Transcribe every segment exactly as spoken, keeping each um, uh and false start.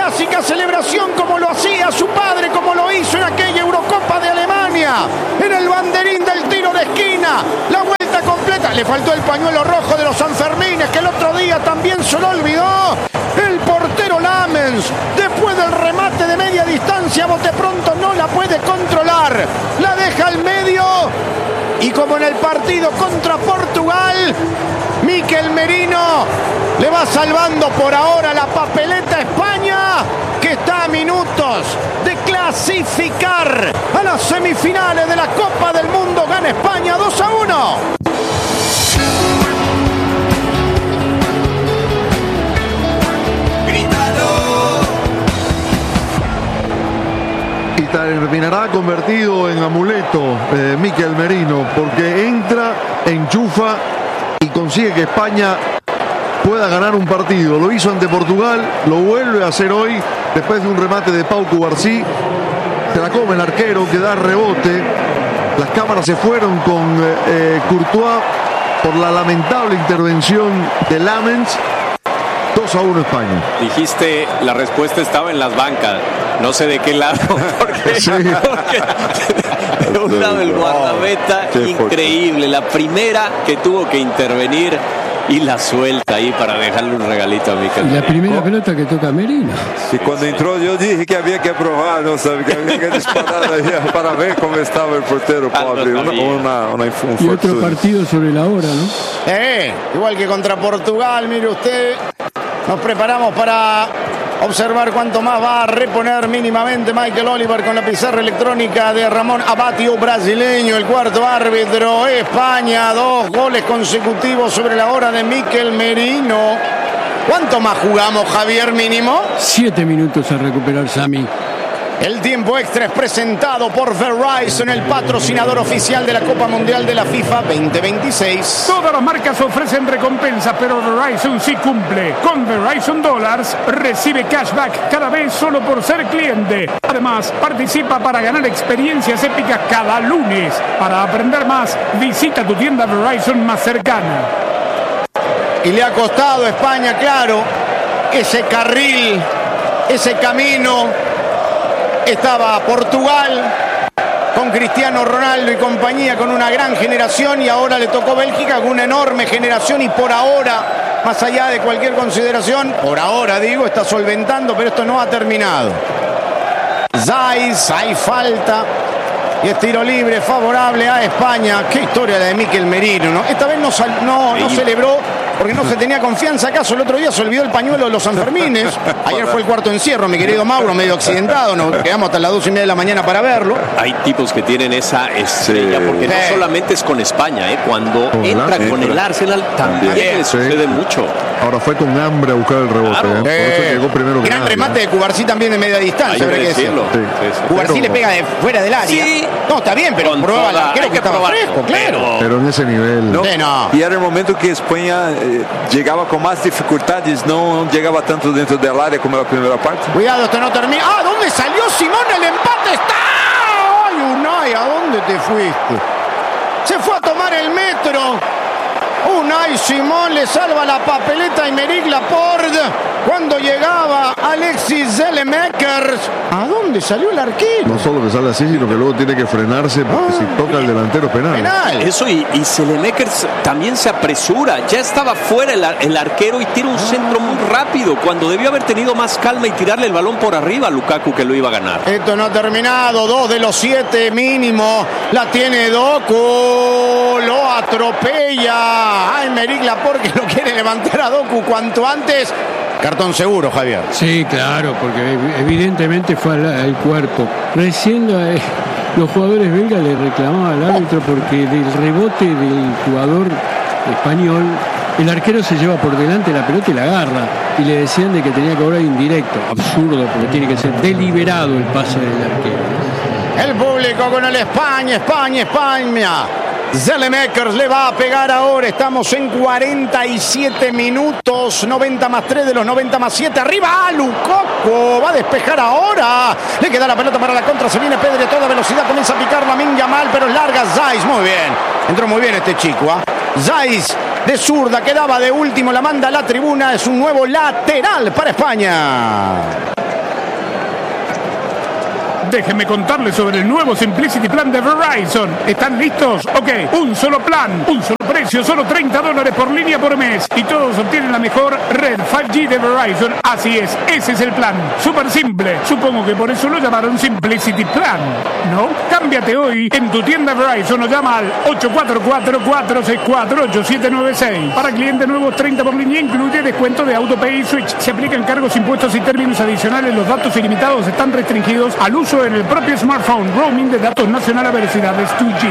clásica celebración como lo hacía su padre, como lo hizo en aquella Eurocopa de Alemania, en el banderín del tiro de esquina, la vuelta completa. Le faltó el pañuelo rojo de los Sanfermines, que el otro día también se lo olvidó. El portero Lamens, después del remate de media distancia, bote pronto no la puede controlar, la deja al medio, y como en el partido contra Portugal, Mikel Merino le va salvando por ahora la papeleta a España, que está a minutos de clasificar a las semifinales de la Copa del Mundo. Gana España dos a uno. Y terminará convertido en amuleto eh, Mikel Merino, porque entra, enchufa y consigue que España pueda ganar un partido. Lo hizo ante Portugal, lo vuelve a hacer hoy después de un remate de Pau Cubarsí. Se la come el arquero, que da rebote. Las cámaras se fueron con eh, Courtois por la lamentable intervención de Lamens. dos a uno España. Dijiste, la respuesta estaba en las bancas. No sé de qué lado, porque, Sí. porque de un lado el guardameta, Sí, increíble. La primera que tuvo que intervenir y la suelta ahí para dejarle un regalito a Mikel. La primera pelota que toca Merino. Y cuando entró yo dije que había que probar, ¿no? ¿Sabe? Que había que disparar ahí para ver cómo estaba el portero, Ah, no pobre. Una, sabía. una, una, un Y otro fortuna. partido sobre la hora, ¿no? Eh, igual que contra Portugal, mire usted, nos preparamos para observar cuánto más va a reponer mínimamente Michael Oliver con la pizarra electrónica de Ramón Abatio, brasileño, el cuarto árbitro. España, dos goles consecutivos sobre la hora de Mikel Merino. ¿Cuánto más jugamos, Javier, mínimo? Siete minutos a recuperar Sami. El tiempo extra es presentado por Verizon, el patrocinador oficial de la Copa Mundial de la FIFA veinte veintiséis. Todas las marcas ofrecen recompensas, pero Verizon sí cumple. Con Verizon Dollars recibe cashback cada vez solo por ser cliente. Además, participa para ganar experiencias épicas cada lunes. Para aprender más, visita tu tienda Verizon más cercana. Y le ha costado a España, claro, ese carril, ese camino. Estaba Portugal con Cristiano Ronaldo y compañía, con una gran generación, y ahora le tocó Bélgica con una enorme generación, y por ahora, más allá de cualquier consideración, por ahora digo, está solventando, pero esto no ha terminado. Zais, hay falta y es tiro libre favorable a España. Qué historia la de Mikel Merino, ¿no? Esta vez no, sal- no, no celebró porque no se tenía confianza. ¿Acaso el otro día se olvidó el pañuelo de los Sanfermines? Ayer fue el cuarto encierro, mi querido Mauro, medio accidentado. Nos quedamos hasta las dos y media de la mañana para verlo. Hay tipos que tienen esa estrella, porque no Sí. solamente es con España, ¿eh? Cuando Con entra el- con el Arsenal también También, le sí. sucede mucho. Ahora fue con hambre a buscar el rebote. Claro. ¿eh? Por eso Eh, llegó primero que gran nadie, remate ¿eh? de Cubarsí también de media Hay distancia, que habrá que decirlo. decirlo. Sí. Sí, sí. Cubarsí Pero- le pega de fuera del área. Sí. No, está bien, pero Con prueba al toda- arquero hay que que estaba probarlo, fresco, claro. pero- Pero en ese nivel. No, Sí, no. y era el momento que España eh, llegaba con más dificultades, no llegaba tanto dentro del área como en la primera parte. Cuidado, esto no termina. ¡Ah! ¿Dónde salió Simón? El empate está. ¡Ay, Unai! ¿A dónde te fuiste? Se fue a tomar el metro. Unai Simón le salva la papeleta a Aymeric Laporte cuando llegaba Alexis Zelemakers. ¿A dónde salió el arquero? No solo que sale así, sino que luego tiene que frenarse, porque si toca el delantero, penal. Penal. Eso, y, y Selemakers también se apresura. Ya estaba fuera el, ar- el arquero y tira un centro muy rápido, cuando debió haber tenido más calma y tirarle el balón por arriba a Lukaku, que lo iba a ganar. Esto no ha terminado. Dos de los siete mínimo. La tiene Doku. Lo atropella. Aymeric Laporte, que lo quiere levantar a Doku cuanto antes. Cartón seguro, Javier. Sí, claro, porque ev- evidentemente fue al, al cuerpo. Recién eh, los jugadores belgas le reclamaban al árbitro porque del rebote del jugador español, el arquero se lleva por delante la pelota y la agarra. Y le decían de que tenía que cobrar indirecto. Absurdo, porque tiene que ser deliberado el pase del arquero. El público con el España, España, España. Zelemakers le va a pegar ahora. Estamos en cuarenta y siete minutos. noventa más tres de los noventa más siete. Arriba a Lukaku. Va a despejar ahora. Le queda la pelota para la contra. Se viene Pedri a toda velocidad. Comienza a picar Lamine Yamal, pero es larga. Zais, muy bien. Entró muy bien este chico. ¿ah? Zais de zurda, quedaba de último. La manda a la tribuna. Es un nuevo lateral para España. Déjenme contarles sobre el nuevo Simplicity Plan de Verizon. ¿Están listos? Ok, un solo plan, un solo precio, solo treinta dólares por línea por mes. Y todos obtienen la mejor red cinco G de Verizon. Así es, ese es el plan. Súper simple. Supongo que por eso lo llamaron Simplicity Plan, ¿no? Cámbiate hoy en tu tienda Verizon o llama al ocho cuatro cuatro, cuatro seis cuatro, ocho siete nueve seis. Para clientes nuevos, treinta por línea, incluye descuento de AutoPay y Switch. Se aplican cargos, impuestos y términos adicionales. Los datos ilimitados están restringidos al uso en el propio smartphone. Roaming de datos nacional a velocidades dos G.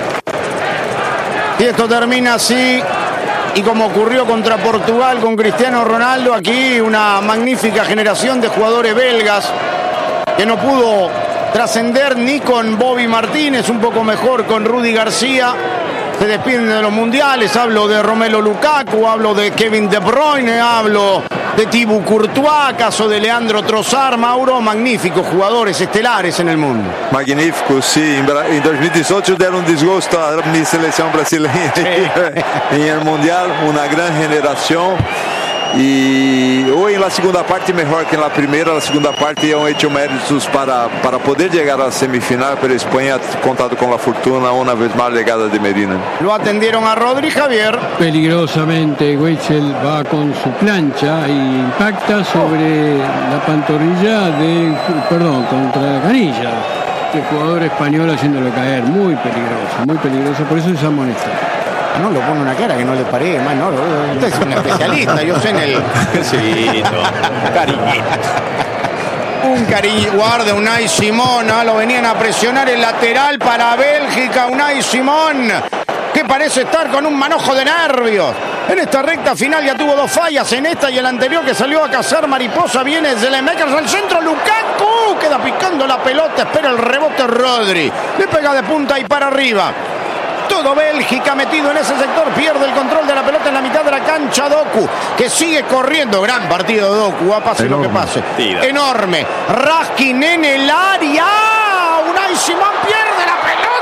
Y esto termina así. Y como ocurrió contra Portugal con Cristiano Ronaldo, aquí una magnífica generación de jugadores belgas que no pudo trascender ni con Bobby Martínez, un poco mejor con Rudy García. Se despiden de los mundiales. Hablo de Romelu Lukaku, hablo de Kevin De Bruyne, hablo de Thibaut Courtois, caso de Leandro Trossard. Mauro, magníficos jugadores estelares en el mundo. Magnífico, sí. En dos mil dieciocho deram un disgusto a mi selección brasileña sí. En el mundial, una gran generación. E hoje na segunda parte melhor que na primeira. Na segunda parte é um hecho méritos para, para poder chegar à semifinal, pero Espanha ha contado com a fortuna una vez más llegada de Medina. Lo atendieron a Rodri, Javier. Peligrosamente Weichel va con su plancha y impacta sobre la pantorrilla de, perdón, contra la canilla del jugador español, haciéndolo caer. Muy peligroso, muy peligroso, por eso es amonestado. No, lo pone una cara que no le parece más, no, usted es un especialista, yo sé en el... Cariñito, cariñito. Un cariño, guarda Unai Simón, ¿no? Lo venían a presionar el lateral para Bélgica, Unai Simón, que parece estar con un manojo de nervios. En esta recta final ya tuvo dos fallas, en esta y el anterior que salió a cazar mariposa. Viene Zelemakers al centro, Lukaku, queda picando la pelota, espera el rebote Rodri, le pega de punta y para arriba. Todo Bélgica metido en ese sector, pierde el control de la pelota en la mitad de la cancha. Doku, que sigue corriendo, gran partido de Doku, a pase enorme. Lo que pase, Tira. Enorme, Raskin en el área, Unai Simón pierde la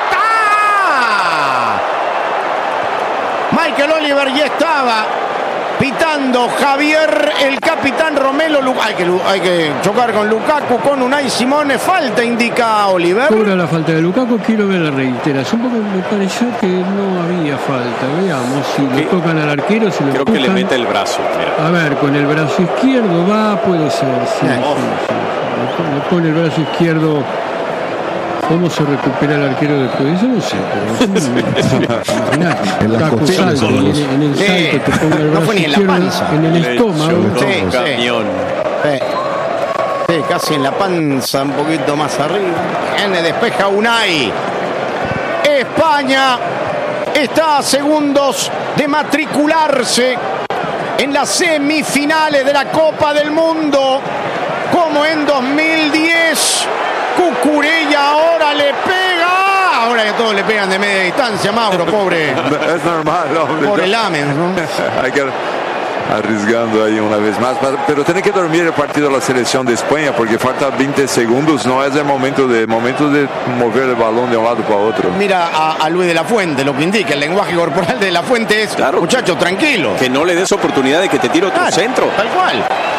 pelota. Michael Oliver ya estaba pitando Javier, el capitán Romelu Lukaku. Hay que, hay que chocar con Lukaku, con Unai Simón. Falta, indica Oliver. Cobra la falta de Lukaku, quiero ver la reiteración porque me pareció que no había falta. Veamos si le tocan al arquero, si lo Creo empujan. Que le mete el brazo. Mira. A ver, con el brazo izquierdo va, puede ser. Sí, sí, sí. Le pone el brazo izquierdo. ¿Cómo se recupera el arquero después? Eso no sé, pero en las costillas, salto, en, en el salto sí. te ponga el brazo No fue ni en la panza. en el estómago. Sí, sí. Cañón. Sí. Sí, casi en la panza, un poquito más arriba. Viene, despeja Unai. España está a segundos de matricularse en las semifinales de la Copa del Mundo, como en dos mil diez. Cucurella ahora le pega. Ahora que todos le pegan de media distancia, Mauro, pobre. Es normal, hombre. Pobre Lamen, ¿no? Hay que arriesgando ahí una vez más. Pero tiene que dormir el partido de la selección de España porque falta veinte segundos. No es el momento de, momento de mover el balón de un lado para otro. Mira a, a Luis de la Fuente, lo que indica el lenguaje corporal de la Fuente es, claro, muchacho, tranquilo. Que no le des oportunidad de que te tire otro claro, centro. Tal cual.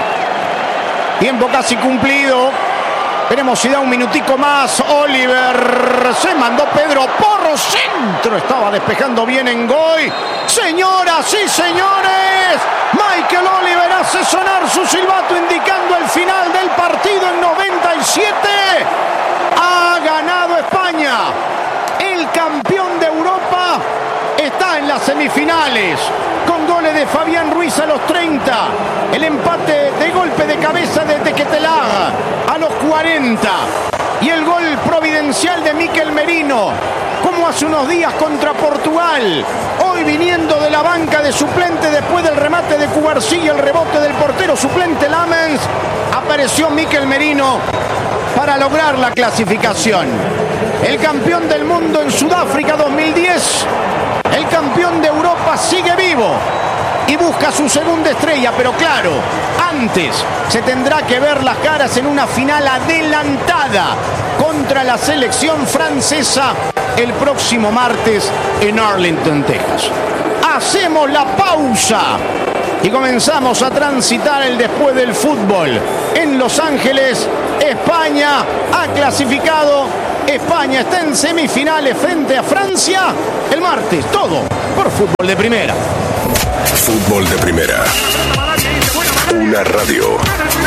Tiempo casi cumplido. Veremos si da un minutico más. Oliver se mandó Pedro Porro, centro, estaba despejando bien en Goy. Señoras y señores, Michael Oliver hace sonar su silbato indicando el final del partido en noventa y siete. Ha ganado España. El campeón de Europa está en las semifinales con goles de Fabián Ruiz a los treinta, el empate de golpe de cabeza de Tequetelá a los cuarenta y el gol providencial de Mikel Merino, como hace unos días contra Portugal. Hoy viniendo de la banca de suplente después del remate de Cubarsí y el rebote del portero suplente Lamens, apareció Mikel Merino para lograr la clasificación. El campeón del mundo en Sudáfrica dos mil diez, el campeón de Europa sigue vivo y busca su segunda estrella, pero claro, antes se tendrá que ver las caras en una final adelantada contra la selección francesa el próximo martes en Arlington, Texas. Hacemos la pausa y comenzamos a transitar el después del fútbol en Los Ángeles, España ha clasificado. España está en semifinales frente a Francia el martes. Todo por Fútbol de Primera. Fútbol de Primera. Una radio.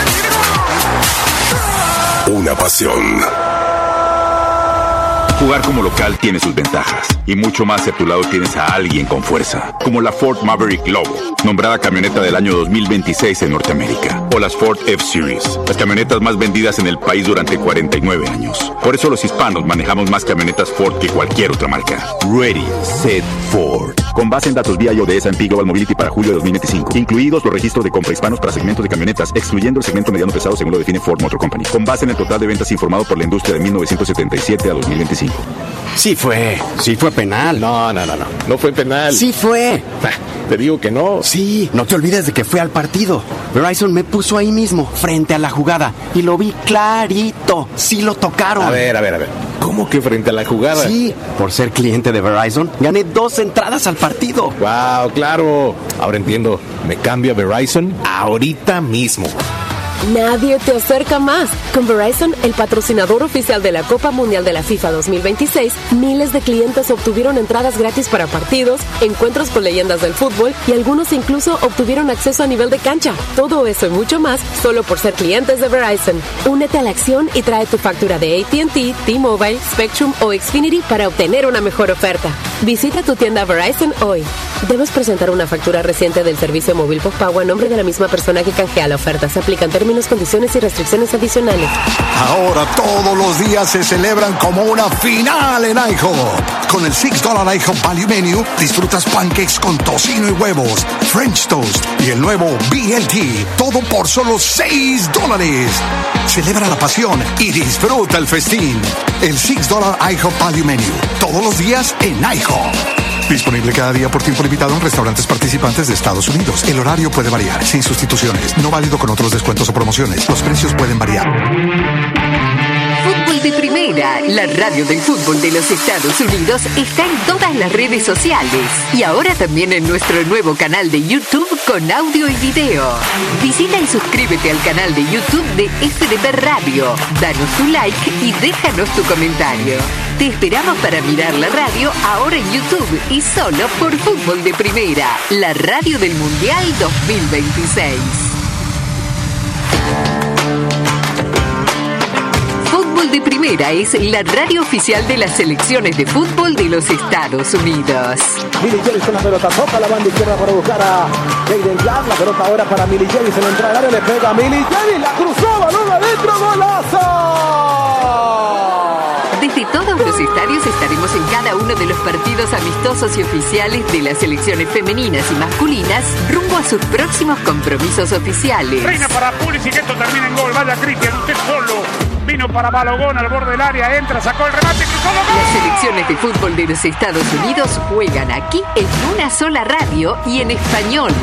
Una pasión. Jugar como local tiene sus ventajas y mucho más si a tu lado tienes a alguien con fuerza, como la Ford Maverick Lobo, nombrada camioneta del año dos mil veintiséis en Norteamérica, o las Ford F-Series, las camionetas más vendidas en el país durante cuarenta y nueve años. Por eso los hispanos manejamos más camionetas Ford que cualquier otra marca. Ready, Set, Ford. Con base en datos V I O de S and P Global Mobility para julio de dos mil veinticinco, incluidos los registros de compra hispanos para segmentos de camionetas, excluyendo el segmento mediano pesado según lo define Ford Motor Company, con base en el total de ventas informado por la industria de mil novecientos setenta y siete a dos mil veinticinco. Sí fue, sí fue penal. No, no, no, no, no fue penal. Sí fue. Te digo que no. Sí, no te olvides de que fue al partido. Verizon me puso ahí mismo, frente a la jugada, y lo vi clarito. Sí lo tocaron. A ver, a ver, a ver. ¿Cómo que frente a la jugada? Sí, por ser cliente de Verizon, gané dos entradas al partido. Wow, claro. Ahora entiendo. Me cambio a Verizon ahorita mismo. Nadie te acerca más. Con Verizon, el patrocinador oficial de la Copa Mundial de la FIFA dos mil veintiséis, miles de clientes obtuvieron entradas gratis para partidos, encuentros con leyendas del fútbol y algunos incluso obtuvieron acceso a nivel de cancha. Todo eso y mucho más solo por ser clientes de Verizon. Únete a la acción y trae tu factura de A T and T, T-Mobile, Spectrum o Xfinity para obtener una mejor oferta. Visita tu tienda Verizon hoy. Debes presentar una factura reciente del servicio móvil postpago a nombre de la misma persona que canjea la oferta. Se aplican términos, condiciones y restricciones adicionales. Ahora todos los días se celebran como una final en IHOP. Con el six dollar IHOP Value Menu disfrutas pancakes con tocino y huevos, French toast y el nuevo B L T. Todo por solo seis dólares. Celebra la pasión y disfruta el festín. El six dollar IHOP Value Menu. Todos los días en IHOP. Disponible cada día por tiempo limitado en restaurantes participantes de Estados Unidos. El horario puede variar, sin sustituciones. No válido con otros descuentos o promociones. Los precios pueden variar. Fútbol de Primera, la radio del fútbol de los Estados Unidos, está en todas las redes sociales y ahora también en nuestro nuevo canal de YouTube con audio y video. Visita y suscríbete al canal de YouTube de F D P Radio. Danos tu like y déjanos tu comentario. Te esperamos para mirar la radio ahora en YouTube y solo por Fútbol de Primera, la radio del Mundial dos mil veintiséis. Fútbol de Primera es la radio oficial de las selecciones de fútbol de los Estados Unidos. Millie Jerry con la pelota, toca la banda izquierda para buscar a Jaden Jack. La pelota ahora para Millie Jerry, se le entra al área, le pega a Millie Jerry, la cruzó, balón adentro, golazo. Desde todos los estadios estaremos en cada uno de los partidos amistosos y oficiales de las selecciones femeninas y masculinas rumbo a sus próximos compromisos oficiales. Reina para Pulisic, esto termina en gol. Vaya Cristian, usted solo. Vino para Balogón al borde del área, entra, sacó el remate, cruzó los goles. Las selecciones de fútbol de los Estados Unidos juegan aquí en una sola radio y en español.